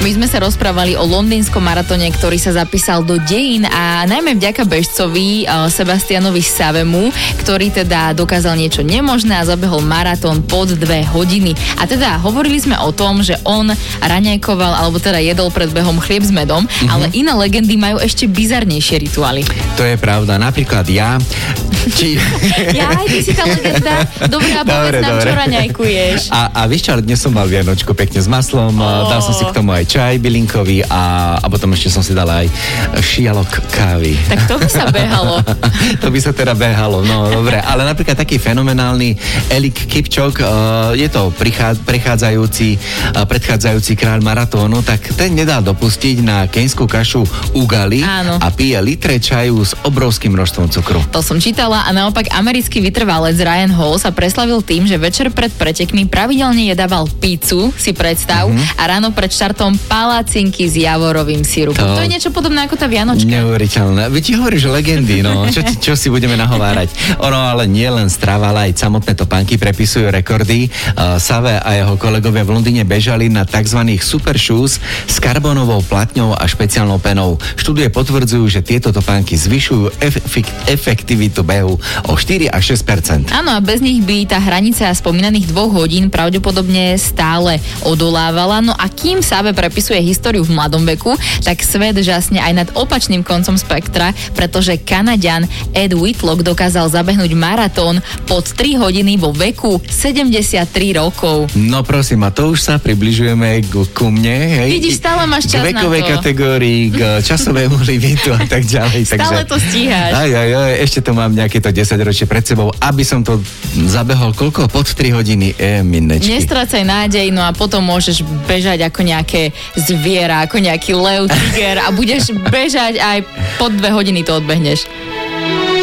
My sme sa rozprávali o londýnskom maratóne, ktorý sa zapísal do dejín a najmä vďaka bežcovi Sebastianovi Savemu, ktorý teda dokázal niečo nemožné a zabehol maratón pod 2 hodiny. A teda hovorili sme o tom, že on raňajkoval, alebo teda jedol pred behom chlieb s medom, ale iné legendy majú ešte bizarnejšie rituály. To je pravda. Napríklad ja... Jaj, ty si tá legenda. Dobre, a povedz nám, čo raňajkuješ. A vieš čo, dnes som mal vianočko pekne s maslom, dal som si k tomu aj čaj bylinkový a potom ešte som si dal aj šialok kávy. Tak to by sa behalo. To by sa teda behalo, no dobre. Ale napríklad taký fenomenálny Eliud Kipchoge, je to predchádzajúci kráľ maratónu, tak ten nedá dopustiť na keňskú kašu ugali. Áno. A pije litre čaju s obrovským množstvom cukru. To som čítala a naopak americký vytrvalec Ryan Hall sa preslavil tým, že večer pred pretekmi pravidelne jedával pizzu, si predstav, a ráno pred štartom palacinky s javorovým sirupom. To je niečo podobné ako tá vianočka. Neuveriteľné. Veď ti hovoríš legendy, no. Čo si budeme nahovárať? Ono ale nie len strava, ale aj samotné topánky prepisujú rekordy. Save a jeho kolegovia v Londýne bežali na tzv. Super shoes s karbónovou platňou a špeciálnou penou. Štúdie potvrdzujú, že tieto topánky zvyšujú efektivitu behu o 4 až 6%. Áno, a bez nich by tá hranica spomínaných 2 hodín pravdepodobne stále odolávala. No a kým Save prepisuje históriu v mladom veku, tak svet žasne aj nad opačným koncom spektra, pretože Kanaďan Ed Whitlock dokázal zabehnúť maratón pod 3 hodiny vo veku 73 rokov. No prosím, a to už sa približujeme ku mne. Hej? Vidíš, stále máš čas na to. K vekovej kategórii, k časovému limitu a tak ďalej. Stále to stíhaš. Ešte to mám nejaké to 10 ročie pred sebou, aby som to zabehol koľko? Pod 3 hodiny. Minnečky. Nestrácaj nádej, no a potom môžeš bežať ako nejaké zviera, ako nejaký lev, tiger a budeš bežať aj pod 2 hodiny to odbehneš.